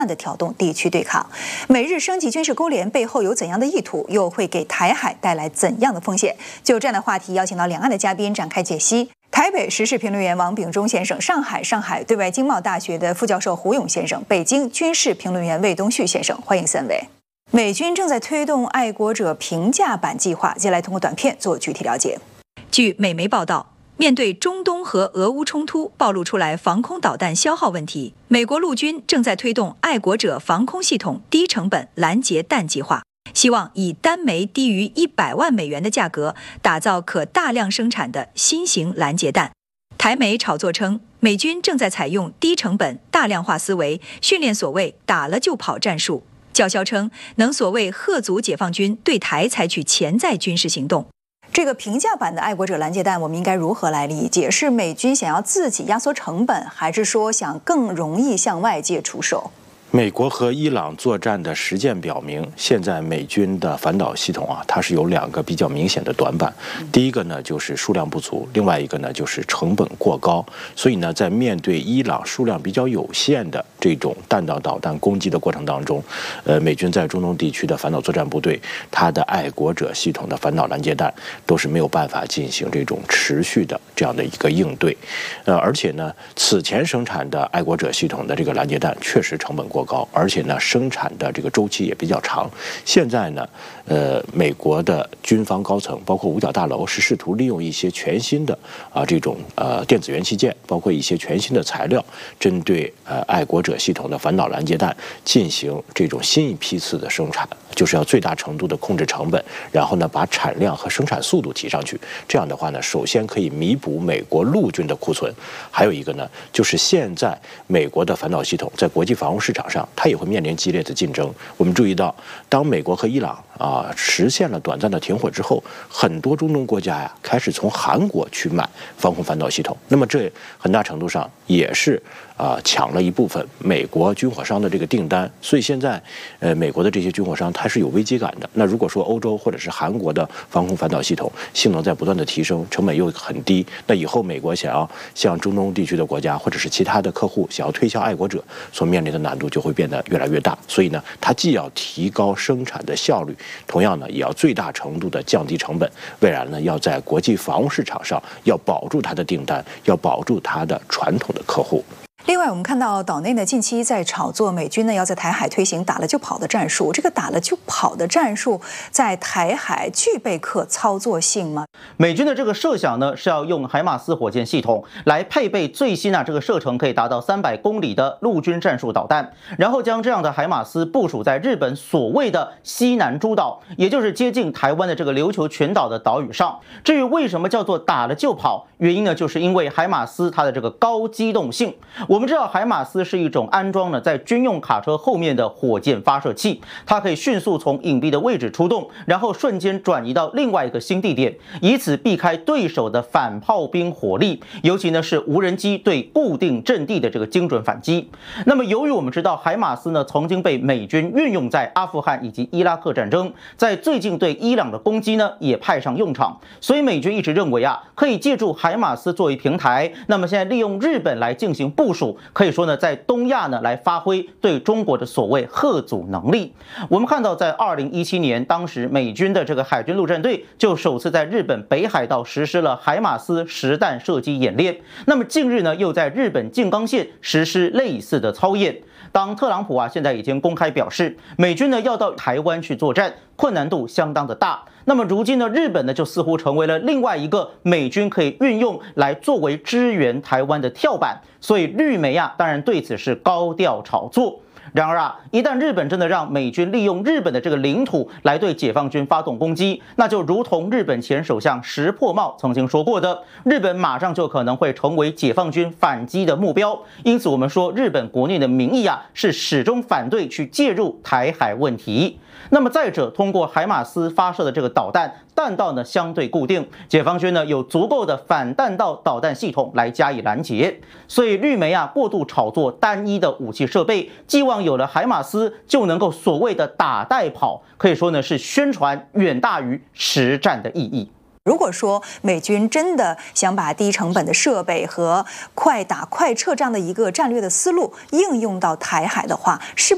的挑动地区对抗。美日升级军事勾连背后有怎样的意图，又会给台海带来怎样的风险？就这样的话题，邀请到两岸的嘉宾展开解析。台北时事评论员王炳忠先生，上海对外经贸大学的副教授胡勇先生，北京军事评论员魏东旭先生，欢迎三位。美军正在推动爱国者评价版计划，接下来通过短片做具体了解。据美媒报道，面对中东和俄乌冲突暴露出来防空导弹消耗问题，美国陆军正在推动爱国者防空系统低成本拦截弹计划，希望以单枚低于100万美元的价格，打造可大量生产的新型拦截弹。台媒炒作称，美军正在采用低成本大量化思维，训练所谓打了就跑战术，叫嚣称能所谓吓阻解放军对台采取潜在军事行动。这个平价版的爱国者拦截弹，我们应该如何来理解？是美军想要自己压缩成本，还是说想更容易向外界出手？ 美国和伊朗作战的实践表明，现在美军的反导系统它是有2个比较明显的短板。第一个呢就是数量不足，另外一个呢就是成本过高。所以呢，在面对伊朗数量比较有限的这种弹道导弹攻击的过程当中，美军在中东地区的反导作战部队，它的爱国者系统的反导拦截弹都是没有办法进行这种持续的这样的一个应对。而且呢，此前生产的爱国者系统的这个拦截弹确实成本过高，而且呢，生产的这个周期也比较长。现在呢，美国的军方高层，包括五角大楼，是试图利用一些全新的这种电子元器件，包括一些全新的材料，针对爱国者系统的反导拦截弹进行这种新一批次的生产，就是要最大程度的控制成本，然后呢，把产量和生产速度提上去。这样的话呢，首先可以弥补美国陆军的库存，还有一个呢，就是现在美国的反导系统在国际防务市场上，它也会面临激烈的竞争。我们注意到，当美国和伊朗实现了短暂的停火之后，很多中东国家开始从韩国去买防空反导系统。那么这很大程度上也是抢了一部分美国军火商的这个订单。所以现在美国的这些军火商它是有危机感的。那如果说欧洲或者是韩国的防空反导系统性能在不断的提升，成本又很低，那以后美国想要向中东地区的国家或者是其他的客户想要推销爱国者所面临的难度就会变得越来越大。所以呢，它既要提高生产的效率，同样呢也要最大程度的降低成本，未来呢要在国际防务市场上要保住它的订单，要保住它的传统的客户。 另外，我们看到岛内呢近期在炒作美军呢要在台海推行打了就跑的战术。这个打了就跑的战术在台海具备可操作性吗？ 美军的这个设想呢是要用海马斯火箭系统来配备最新这个射程可以达到300公里的陆军战术导弹，然后将这样的海马斯部署在日本所谓的西南诸岛，也就是接近台湾的这个琉球群岛的岛屿上。至于为什么叫做打了就跑，原因呢就是因为海马斯它的这个高机动性。我们知道海马斯是一种安装在军用卡车后面的火箭发射器，它可以迅速从隐蔽的位置出动，然后瞬间转移到另外一个新地点，以此避开对手的反炮兵火力，尤其呢是无人机对固定阵地的这个精准反击。那么由于我们知道海马斯呢曾经被美军运用在阿富汗以及伊拉克战争，在最近对伊朗的攻击呢也派上用场，所以美军一直认为可以借助海马斯作为平台，那么现在利用日本来进行部署，可以说呢，在东亚呢来发挥对中国的所谓吓阻能力。我们看到，在2017年，当时美军的这个海军陆战队就首次在日本北海道实施了海马斯实弹射击演练。那么近日呢，又在日本静冈县实施类似的操演。当特朗普现在已经公开表示，美军呢要到台湾去作战，困难度相当的大。那么如今呢，日本呢就似乎成为了另外一个美军可以运用来作为支援台湾的跳板，所以绿媒当然对此是高调炒作。然而一旦日本真的让美军利用日本的这个领土来对解放军发动攻击，那就如同日本前首相石破茂曾经说过的，日本马上就可能会成为解放军反击的目标。因此我们说，日本国内的民意是始终反对去介入台海问题。那么再者，通过海马斯发射的这个导弹，弹道呢相对固定，解放军呢有足够的反弹道导弹系统来加以拦截。所以绿媒过度炒作单一的武器设备，寄望有了海马斯就能够所谓的打带跑，可以说呢是宣传远大于实战的意义。 如果说美军真的想把低成本的设备和快打快撤这样的一个战略的思路应用到台海的话，是